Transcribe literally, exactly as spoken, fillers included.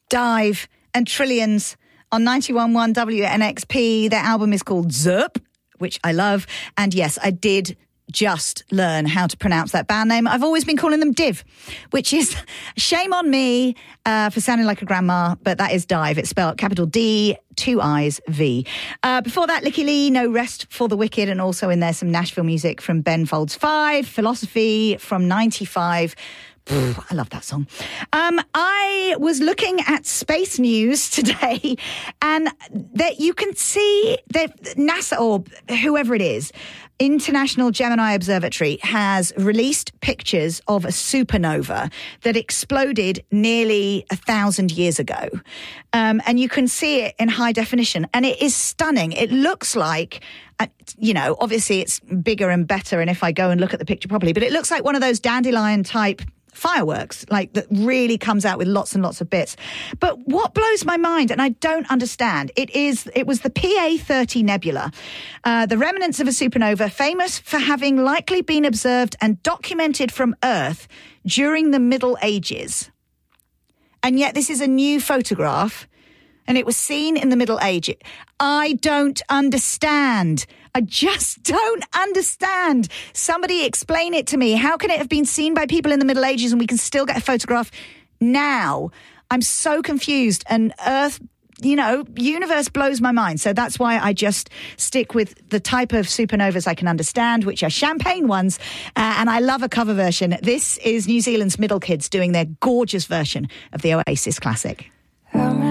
Dive and Trillions on ninety-one point one W N X P. Their album is called Zerp, which I love. And yes, I did just learn how to pronounce that band name. I've always been calling them Div, which is shame on me uh, for sounding like a grandma, but that is Dive. It's spelled capital D, two I's, V. Uh, before that, Licky Lee, No Rest for the Wicked, and also in there some Nashville music from Ben Folds five, Philosophy from ninety-five. I love that song. Um, I was looking at space news today, and that you can see that NASA, or whoever it is, International Gemini Observatory, has released pictures of a supernova that exploded nearly a thousand years ago. Um, and you can see it in high definition, and it is stunning. It looks like, uh, you know, obviously it's bigger and better, and if I go and look at the picture properly, but it looks like one of those dandelion type fireworks, like that really comes out with lots and lots of bits. But what blows my mind, and I don't understand, it is it was the P A thirty nebula, uh, the remnants of a supernova famous for having likely been observed and documented from Earth during the Middle Ages. And yet this is a new photograph, and it was seen in the Middle Ages. I don't understand. I just don't understand. Somebody explain it to me. How can it have been seen by people in the Middle Ages and we can still get a photograph now? I'm so confused. And Earth, you know, universe blows my mind. So that's why I just stick with the type of supernovas I can understand, which are champagne ones. Uh, and I love a cover version. This is New Zealand's Middle Kids doing their gorgeous version of the Oasis classic.